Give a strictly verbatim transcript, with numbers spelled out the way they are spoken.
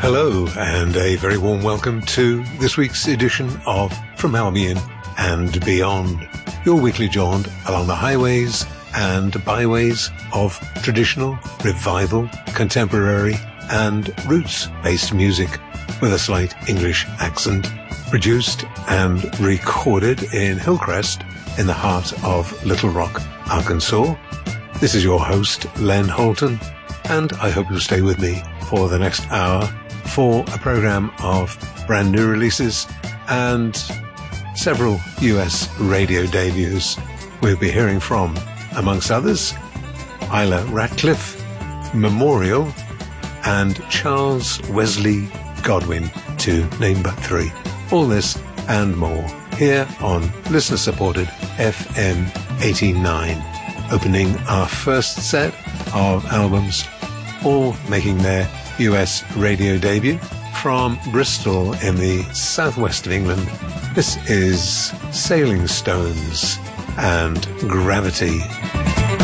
Hello, and a very warm welcome to this week's edition of From Albion and Beyond, your weekly jaunt along the highways and byways of traditional, revival, contemporary, and roots-based music with a slight English accent, produced and recorded in Hillcrest in the heart of Little Rock, Arkansas. This is your host, Len Holton, and I hope you'll stay with me for the next hour for a program of brand new releases and several U S radio debuts. We'll be hearing from, amongst others, Isla Ratcliffe, Memorial, and Charles Wesley Godwin, to name but three. All this and more here on listener-supported F M eighty-nine, opening our first set of albums, all making their U S radio debut from Bristol in the southwest of England. This is Sailing Stones and Gravity.